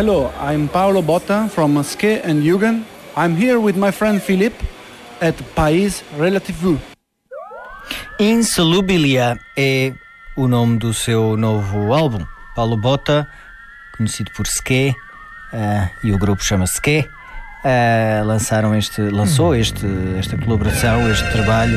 Hello, I'm Paolo Botta from Ske and Jugend. I'm here with my friend Philip at País Relative. Insolubilia é o nome do seu novo álbum. Paulo Botta, conhecido por Ske, e o grupo chama-se Ske, lançou esta colaboração, este trabalho,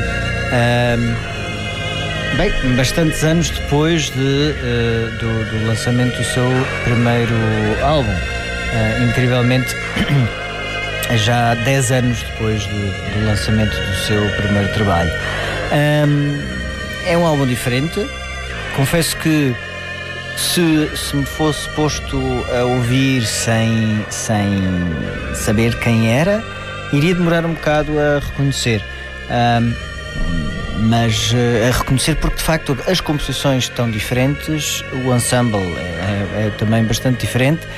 bastantes anos depois do lançamento do seu primeiro álbum. Incrivelmente, já 10 anos depois do lançamento do seu primeiro trabalho. É um álbum diferente. Confesso que se me fosse posto a ouvir sem saber quem era, iria demorar um bocado a reconhecer. Mas a reconhecer porque de facto as composições estão diferentes, o ensemble é também bastante diferente.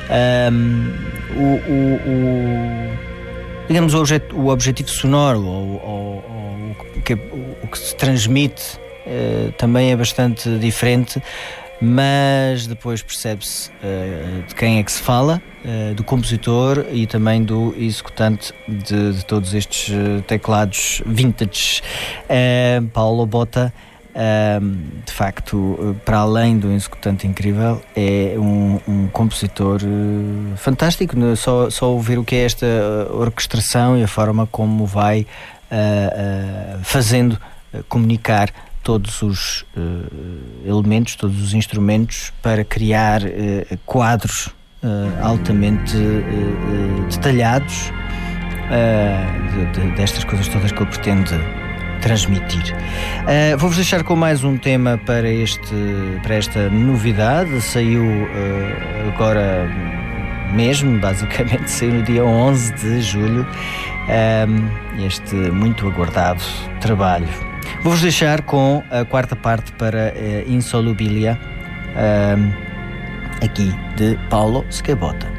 Digamos, o objetivo sonoro ou o que se transmite também é bastante diferente, mas depois percebe-se de quem é que se fala, do compositor e também do executante de todos estes teclados vintage. Paulo Botta, de facto, para além do executante incrível, é um compositor fantástico. Só ouvir o que é esta orquestração e a forma como vai fazendo comunicar todos os elementos, todos os instrumentos para criar quadros altamente detalhados destas coisas todas que ele pretende transmitir. Vou-vos deixar com mais um tema para esta novidade. Saiu agora mesmo, basicamente, saiu no dia 11 de julho, este muito aguardado trabalho. Vou-vos deixar com a quarta parte para Insolubilia, aqui de Paulo Botta.